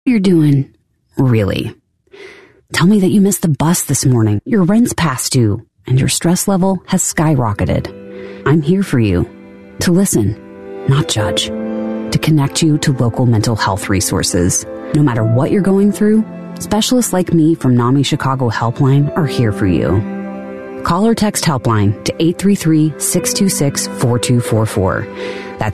You're doing, really. Tell me that you missed the bus this morning, your rent's past due, and your stress level has skyrocketed. I'm here for you, to listen, not judge, to connect you to local mental health resources. No matter what you're going through, specialists like me from NAMI Chicago Helpline are here for you. Call or text Helpline to 833-626-4244. That's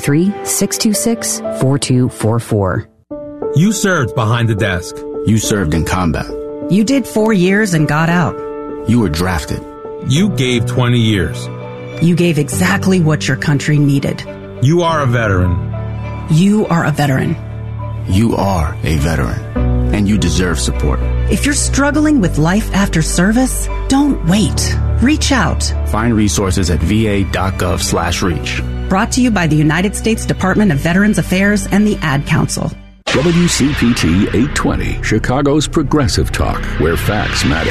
833-626-4244. You served behind the desk. You served in combat. You did 4 years and got out. You were drafted. You gave 20 years. You gave exactly what your country needed. You are a veteran. You are a veteran. You are a veteran. And you deserve support. If you're struggling with life after service, don't wait. Reach out. Find resources at va.gov/reach. Brought to you by the United States Department of Veterans Affairs and the Ad Council. WCPT 820, Chicago's Progressive Talk, where facts matter.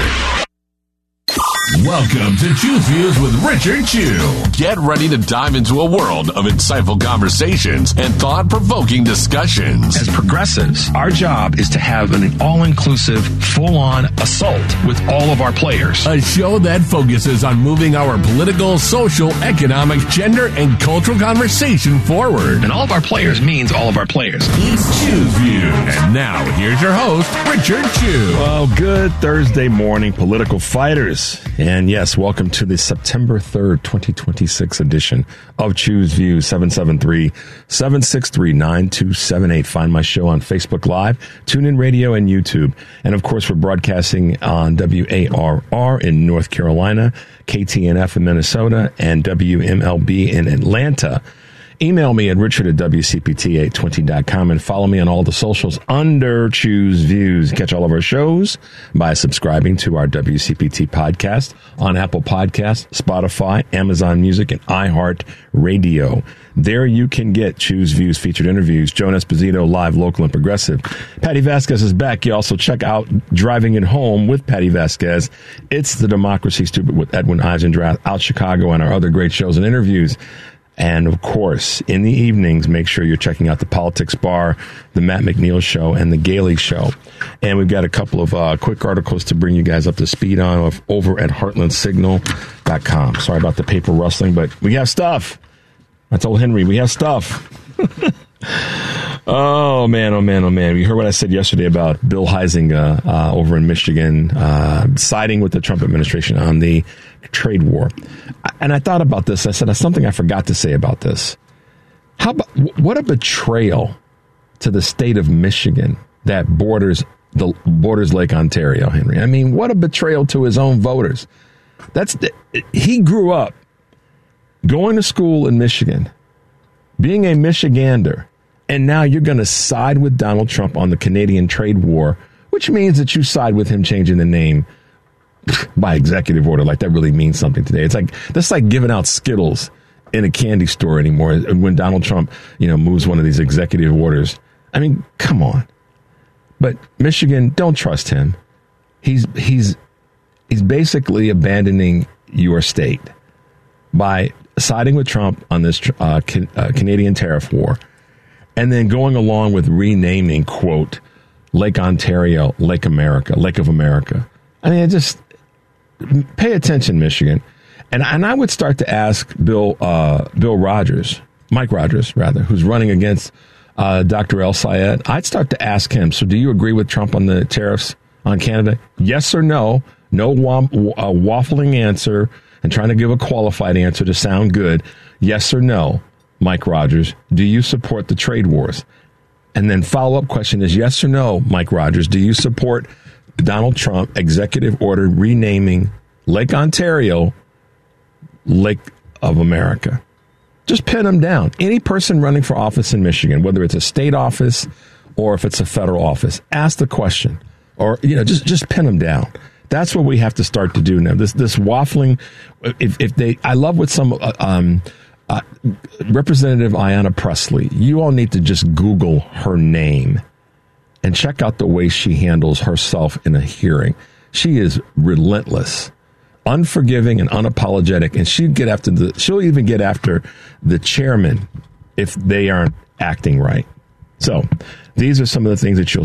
Welcome to Choose Views with Richard Chew. Get ready to dive into a world of insightful conversations and thought-provoking discussions. As progressives, our job is to have an all-inclusive, full-on assault with all of our players. A show that focuses on moving our political, social, economic, gender, and cultural conversation forward. And all of our players means all of our players. It's Choose Views. And now, here's your host, Richard Chew. Well, good Thursday morning, political fighters. And yes, welcome to the September 3rd, 2026 edition of Choose Views, 773-763-9278. Find my show on Facebook Live, TuneIn Radio, and YouTube. And of course, we're broadcasting on WARR in North Carolina, KTNF in Minnesota, and WMLB in Atlanta. Email me at richard@wcpt820.com and follow me on all the socials under Choose Views. Catch all of our shows by subscribing to our WCPT podcast on Apple Podcasts, Spotify, Amazon Music, and iHeartRadio. There you can get Choose Views featured interviews. Joan Esposito, live, local, and progressive. Patty Vasquez is back. You also check out Driving It Home with Patty Vasquez. It's The Democracy Stupid with Edwin Eisendrath, Out Chicago, and our other great shows and interviews. And, of course, in the evenings, make sure you're checking out the Politics Bar, the Matt McNeil Show, and the Gailey Show. And we've got a couple of quick articles to bring you guys up to speed on over at heartlandsignal.com. Sorry about the paper rustling, but we have stuff. I told Henry, we have stuff. Oh, man, oh, man, oh, man. You heard what I said yesterday about Bill Huizenga over in Michigan siding with the Trump administration on the trade war. And I thought about this. I said, that's something I forgot to say about this. What a betrayal to the state of Michigan that borders Lake Ontario, Henry. I mean, what a betrayal to his own voters. He grew up going to school in Michigan, being a Michigander, and now you're going to side with Donald Trump on the Canadian trade war, which means that you side with him changing the name by executive order. Like that really means something today. That's like giving out Skittles in a candy store anymore when Donald Trump, moves one of these executive orders. I mean, come on. But Michigan, don't trust him. He's basically abandoning your state by siding with Trump on this Canadian tariff war, and then going along with renaming, quote, Lake Ontario, Lake of America. I mean, pay attention, Michigan. And I would start to ask Mike Rogers, who's running against Dr. El Sayed. I'd start to ask him, so do you agree with Trump on the tariffs on Canada? Yes or no? No waffling answer and trying to give a qualified answer to sound good. Yes or no, Mike Rogers, do you support the trade wars? And then follow-up question is yes or no, Mike Rogers, do you support Donald Trump executive order renaming Lake Ontario Lake of America? Just pin them down. Any person running for office in Michigan, whether it's a state office or if it's a federal office, ask the question, or just pin them down. That's what we have to start to do now. This waffling. I love what some Representative Ayanna Pressley. You all need to just Google her name and check out the way she handles herself in a hearing. She is relentless, unforgiving, and unapologetic. And she'll even get after the chairman if they aren't acting right. So these are some of the things that you'll